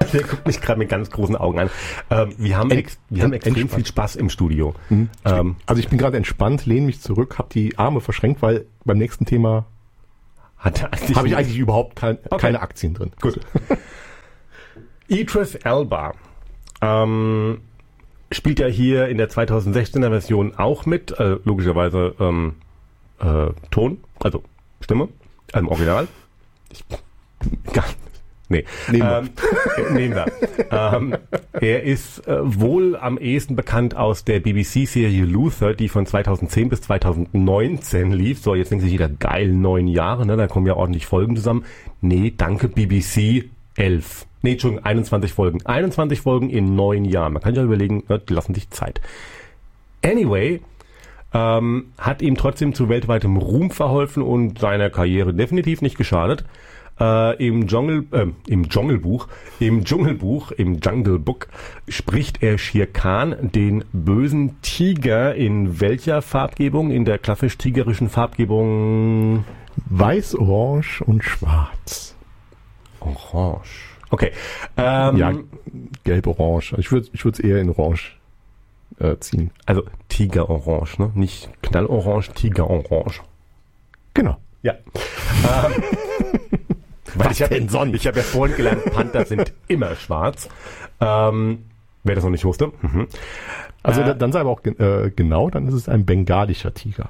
Der guckt mich gerade mit ganz großen Augen an. Wir haben extrem viel Spaß im Studio. Also ich bin gerade entspannt, lehne mich zurück, habe die Arme verschränkt, weil beim nächsten Thema habe ich eigentlich überhaupt keine Aktien drin. Gut. Idris Elba spielt ja hier in der 2016er Version auch mit, logischerweise Ton, also Stimme, im Original. Nehmen wir. Er ist wohl am ehesten bekannt aus der BBC-Serie Luther, die von 2010 bis 2019 lief. So, jetzt denkt sich jeder, geil, 9 Jahre, ne? Da kommen ja ordentlich Folgen zusammen. Nee, danke, BBC, 11. Nee, Entschuldigung, 21 Folgen. 21 Folgen in 9 Jahren. Man kann ja überlegen, ne, die lassen sich Zeit. Anyway, hat ihm trotzdem zu weltweitem Ruhm verholfen und seiner Karriere definitiv nicht geschadet. Im Jungle Book spricht er Shere Khan, den bösen Tiger, in welcher Farbgebung? In der klassisch tigerischen Farbgebung? Weiß, Orange und Schwarz. Orange. Okay. Ja, gelb-orange. Ich würde es eher in Orange ziehen. Also Tiger-Orange, ne? Nicht Knallorange, Tiger-Orange. Genau. Ja. Ich habe ja vorhin gelernt, Panther sind immer schwarz. Wer das noch nicht wusste. Mhm. Also dann sei aber auch genau, dann ist es ein bengalischer Tiger.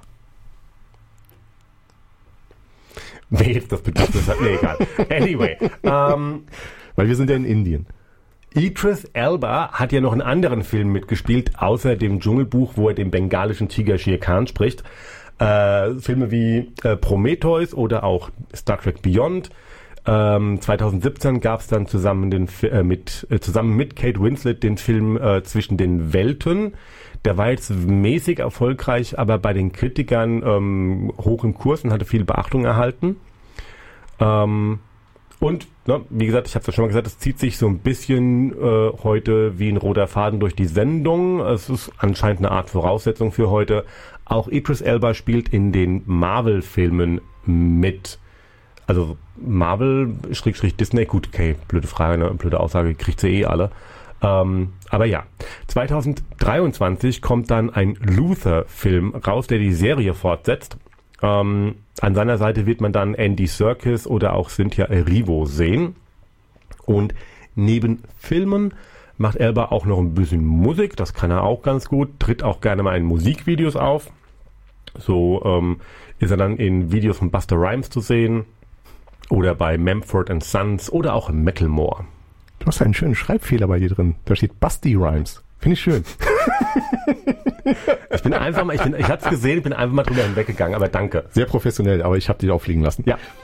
Wer jetzt das bedeutet hat, nee, egal. Anyway. Weil wir sind ja in Indien. Idris Elba hat ja noch in anderen Filmen mitgespielt, außer dem Dschungelbuch, wo er den bengalischen Tiger Shere Khan spricht. Filme wie Prometheus oder auch Star Trek Beyond. 2017 gab es dann zusammen mit Kate Winslet den Film Zwischen den Welten. Der war jetzt mäßig erfolgreich, aber bei den Kritikern hoch im Kurs und hatte viel Beachtung erhalten. Und, wie gesagt, ich habe es ja schon mal gesagt, es zieht sich so ein bisschen heute wie ein roter Faden durch die Sendung. Es ist anscheinend eine Art Voraussetzung für heute. Auch Idris Elba spielt in den Marvel-Filmen mit. Also Marvel-Disney, gut, okay, blöde Frage, ne? Blöde Aussage, kriegt sie eh alle. Aber ja, 2023 kommt dann ein Luther-Film raus, der die Serie fortsetzt. An seiner Seite wird man dann Andy Serkis oder auch Cynthia Erivo sehen. Und neben Filmen macht Elba auch noch ein bisschen Musik, das kann er auch ganz gut, tritt auch gerne mal in Musikvideos auf. So ist er dann in Videos von Busta Rhymes zu sehen oder bei Mumford & Sons oder auch Macklemore. Du hast einen schönen Schreibfehler bei dir drin. Da steht Busty Rhymes. Finde ich schön. Ich hab's gesehen, ich bin einfach mal drüber hinweggegangen, aber danke. Sehr professionell, aber ich habe dich auffliegen lassen. Ja.